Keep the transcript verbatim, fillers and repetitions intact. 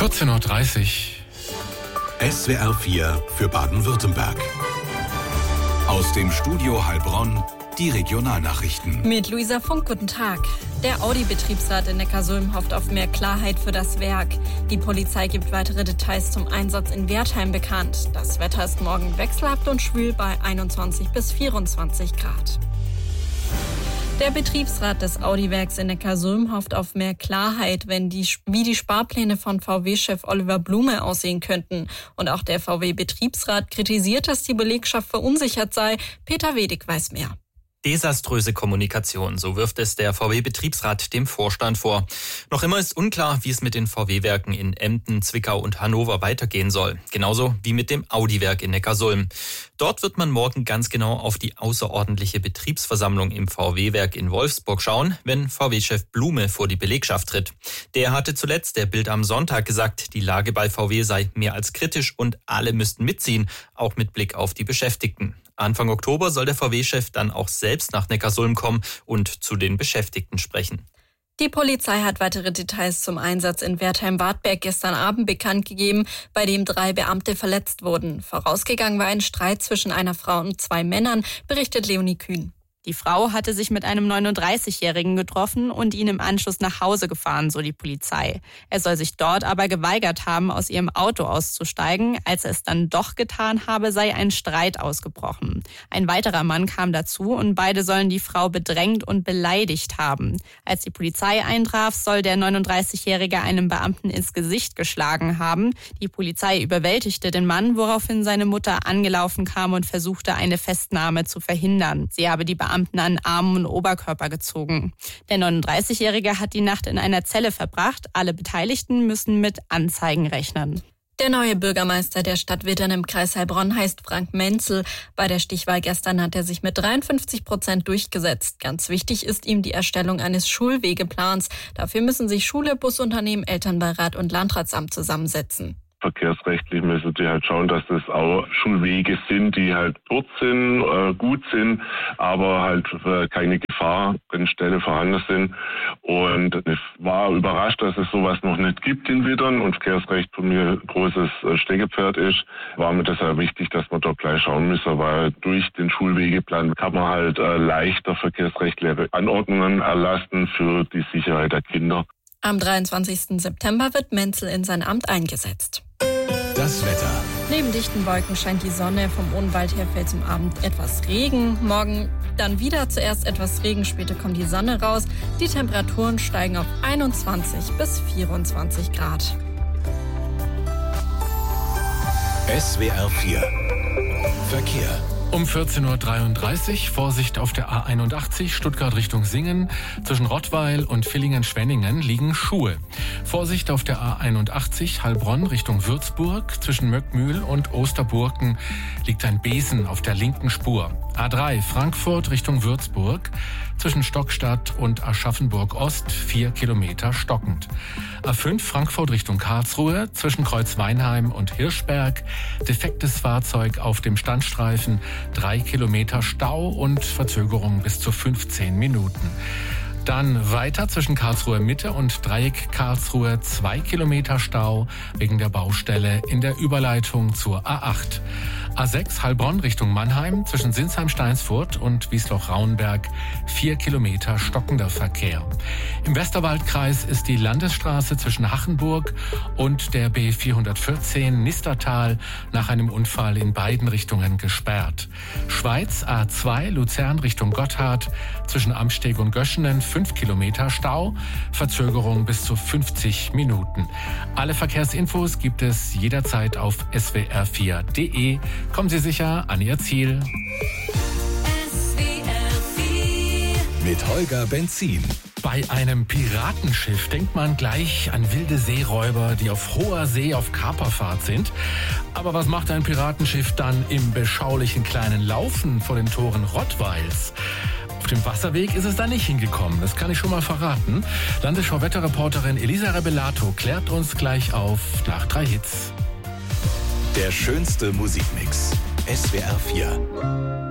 vierzehn Uhr dreißig. S W R vier für Baden-Württemberg. Aus dem Studio Heilbronn die Regionalnachrichten. Mit Luisa Funk, guten Tag. Der Audi-Betriebsrat in Neckarsulm hofft auf mehr Klarheit für das Werk. Die Polizei gibt weitere Details zum Einsatz in Wertheim bekannt. Das Wetter ist morgen wechselhaft und schwül bei einundzwanzig bis vierundzwanzig Grad. Der Betriebsrat des Audi-Werks in Neckarsulm hofft auf mehr Klarheit, wenn die, wie die Sparpläne von V W-Chef Oliver Blume aussehen könnten. Und auch der V W-Betriebsrat kritisiert, dass die Belegschaft verunsichert sei. Peter Wedig weiß mehr. Desaströse Kommunikation, so wirft es der V W-Betriebsrat dem Vorstand vor. Noch immer ist unklar, wie es mit den V W-Werken in Emden, Zwickau und Hannover weitergehen soll. Genauso wie mit dem Audi-Werk in Neckarsulm. Dort wird man morgen ganz genau auf die außerordentliche Betriebsversammlung im V W-Werk in Wolfsburg schauen, wenn V W-Chef Blume vor die Belegschaft tritt. Der hatte zuletzt der Bild am Sonntag gesagt, die Lage bei V W sei mehr als kritisch und alle müssten mitziehen, auch mit Blick auf die Beschäftigten. Anfang Oktober soll der V W-Chef dann auch selbst nach Neckarsulm kommen und zu den Beschäftigten sprechen. Die Polizei hat weitere Details zum Einsatz in Wertheim-Wartberg gestern Abend bekannt gegeben, bei dem drei Beamte verletzt wurden. Vorausgegangen war ein Streit zwischen einer Frau und zwei Männern, berichtet Leonie Kühn. Die Frau hatte sich mit einem neununddreißigjährigen getroffen und ihn im Anschluss nach Hause gefahren, so die Polizei. Er soll sich dort aber geweigert haben, aus ihrem Auto auszusteigen. Als er es dann doch getan habe, sei ein Streit ausgebrochen. Ein weiterer Mann kam dazu und beide sollen die Frau bedrängt und beleidigt haben. Als die Polizei eintraf, soll der neununddreißigjährige einem Beamten ins Gesicht geschlagen haben. Die Polizei überwältigte den Mann, woraufhin seine Mutter angelaufen kam und versuchte, eine Festnahme zu verhindern. Sie habe die Beamten an Armen und Oberkörper gezogen. Der neununddreißigjährige hat die Nacht in einer Zelle verbracht. Alle Beteiligten müssen mit Anzeigen rechnen. Der neue Bürgermeister der Stadt Wittern im Kreis Heilbronn heißt Frank Menzel. Bei der Stichwahl gestern hat er sich mit dreiundfünfzig Prozent durchgesetzt. Ganz wichtig ist ihm die Erstellung eines Schulwegeplans. Dafür müssen sich Schule, Busunternehmen, Elternbeirat und Landratsamt zusammensetzen. Verkehrsrechtlich müssen sie halt schauen, dass das auch Schulwege sind, die halt kurz sind, äh, gut sind, aber halt äh, keine Gefahrenstelle vorhanden sind. Und ich war überrascht, dass es sowas noch nicht gibt in Wittern und Verkehrsrecht von mir ein großes äh, Steckenpferd ist. War mir deshalb wichtig, dass wir da gleich schauen müssen, weil durch den Schulwegeplan kann man halt äh, leichter verkehrsrechtliche Anordnungen erlassen für die Sicherheit der Kinder. Am dreiundzwanzigsten September wird Menzel in sein Amt eingesetzt. Das Wetter. Neben dichten Wolken scheint die Sonne. Vom Odenwald her fällt zum Abend etwas Regen. Morgen dann wieder zuerst etwas Regen, später kommt die Sonne raus. Die Temperaturen steigen auf einundzwanzig bis vierundzwanzig Grad. S W R vier Verkehr. Um vierzehn Uhr dreiunddreißig, Vorsicht auf der A einundachtzig, Stuttgart Richtung Singen. Zwischen Rottweil und Villingen-Schwenningen liegen Schuhe. Vorsicht auf der A einundachtzig, Heilbronn Richtung Würzburg. Zwischen Möckmühl und Osterburken liegt ein Besen auf der linken Spur. A drei, Frankfurt Richtung Würzburg. Zwischen Stockstadt und Aschaffenburg-Ost vier Kilometer stockend. A fünf, Frankfurt Richtung Karlsruhe. Zwischen Kreuzweinheim und Hirschberg defektes Fahrzeug auf dem Standstreifen. Drei Kilometer Stau und Verzögerung bis zu fünfzehn Minuten. Dann weiter zwischen Karlsruhe Mitte und Dreieck Karlsruhe zwei Kilometer Stau wegen der Baustelle in der Überleitung zur A acht. A sechs Heilbronn Richtung Mannheim zwischen Sinsheim-Steinsfurt und Wiesloch-Rauenberg vier Kilometer stockender Verkehr. Im Westerwaldkreis ist die Landesstraße zwischen Hachenburg und der B vierhundertvierzehn Nistertal nach einem Unfall in beiden Richtungen gesperrt. Schweiz A zwei Luzern Richtung Gotthard zwischen Amsteg und Göschenen fünf Kilometer Stau, Verzögerung bis zu fünfzig Minuten. Alle Verkehrsinfos gibt es jederzeit auf S W R vier Punkt de. Kommen Sie sicher an Ihr Ziel. S W R vier mit Holger Benzin. Bei einem Piratenschiff denkt man gleich an wilde Seeräuber, die auf hoher See auf Kaperfahrt sind. Aber was macht ein Piratenschiff dann im beschaulichen kleinen Laufen vor den Toren Rottweils? Auf dem Wasserweg ist es da nicht hingekommen, das kann ich schon mal verraten. Landesschau-Wetterreporterin Elisa Rebellato klärt uns gleich auf nach drei Hits. Der schönste Musikmix. S W R vier.